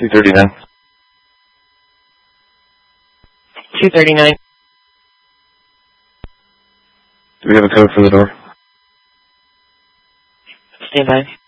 239. 239. Do we have a code for the door? Stand by.